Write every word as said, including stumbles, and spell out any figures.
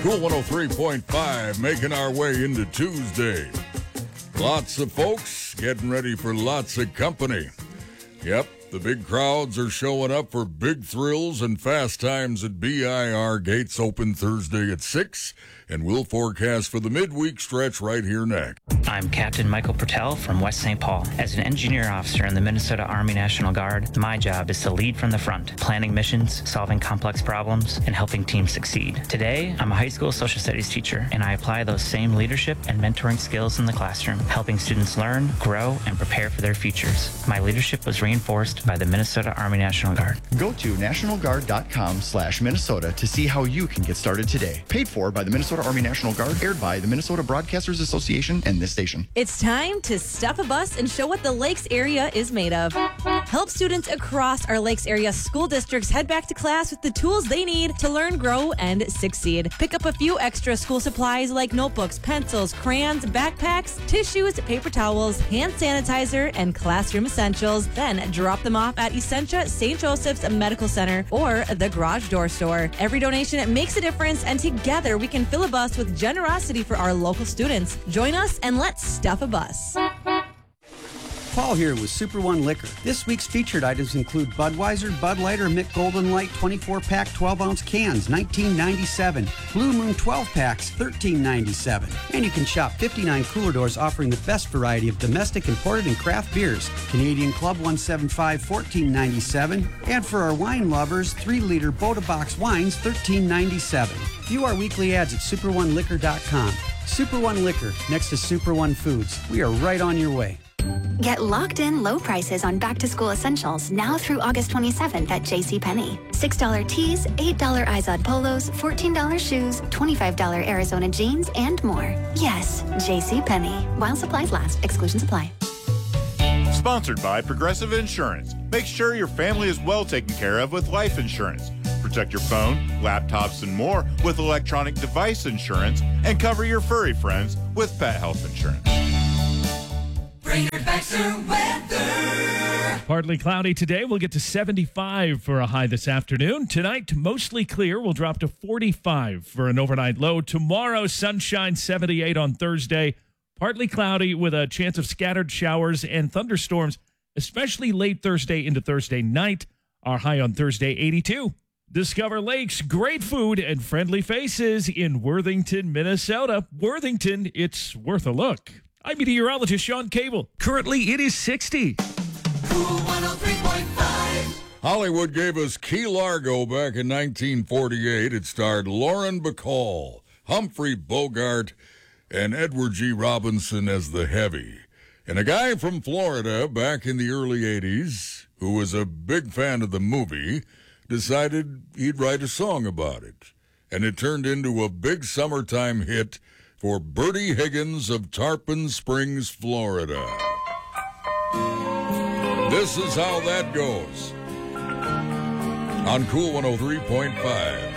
Cool one oh three point five, making our way into Tuesday. Lots of folks getting ready for lots of company. Yep, the big crowds are showing up for big thrills and fast times at B I R. Gates open Thursday at six, and we'll forecast for the midweek stretch right here next. I'm Captain Michael Pertel from West Saint Paul. As an engineer officer in the Minnesota Army National Guard, my job is to lead from the front, planning missions, solving complex problems, and helping teams succeed. Today, I'm a high school social studies teacher, and I apply those same leadership and mentoring skills in the classroom, helping students learn, grow, and prepare for their futures. My leadership was reinforced by the Minnesota Army National Guard. Go to nationalguard.com slash Minnesota to see how you can get started today. Paid for by the Minnesota Army National Guard, aired by the Minnesota Broadcasters Association and this station. It's time to stuff a bus and show what the Lakes area is made of. Help students across our Lakes area school districts head back to class with the tools they need to learn, grow, and succeed. Pick up a few extra school supplies like notebooks, pencils, crayons, backpacks, tissues, paper towels, hand sanitizer, and classroom essentials. Then drop them off at Essentia Saint Joseph's Medical Center or the Garage Door Store. Every donation makes a difference, and together we can fill a bus with generosity for our local students. Join us and let's stuff a bus. Paul here with Super One Liquor. This week's featured items include Budweiser, Bud Light, or Mick Golden Light twenty-four pack twelve ounce cans, nineteen ninety-seven. Blue Moon twelve packs, thirteen ninety-seven. And you can shop fifty-nine cooler doors offering the best variety of domestic, imported, and craft beers. Canadian Club one seventy-five, fourteen ninety-seven. And for our wine lovers, three liter Boda Box wines, thirteen ninety-seven. View our weekly ads at super one liquor dot com. Super One Liquor, next to Super One Foods. We are right on your way. Get locked-in low prices on back-to-school essentials now through August twenty-seventh at JCPenney. six dollar tees, eight dollar Izod polos, fourteen dollar shoes, twenty-five dollar Arizona jeans, and more. Yes, JCPenney. While supplies last, exclusions apply. Sponsored by Progressive Insurance. Make sure your family is well taken care of with life insurance. Protect your phone, laptops, and more with electronic device insurance, and cover your furry friends with pet health insurance. Brainerd Baxter weather. Partly cloudy today. We'll get to seventy-five for a high this afternoon. Tonight, mostly clear. We'll drop to forty-five for an overnight low. Tomorrow, sunshine, seventy-eight on Thursday. Partly cloudy with a chance of scattered showers and thunderstorms, especially late Thursday into Thursday night. Our high on Thursday, eighty-two. Discover Lakes, great food, and friendly faces in Worthington, Minnesota. Worthington, it's worth a look. I'm meteorologist Sean Cable. Currently, it is sixty. Cool one oh three point five. Hollywood gave us Key Largo back in nineteen forty-eight. It starred Lauren Bacall, Humphrey Bogart, and Edward G. Robinson as the heavy. And a guy from Florida back in the early eighties, who was a big fan of the movie, decided he'd write a song about it. And it turned into a big summertime hit for Bertie Higgins of Tarpon Springs, Florida. This is how that goes on Cool one oh three point five.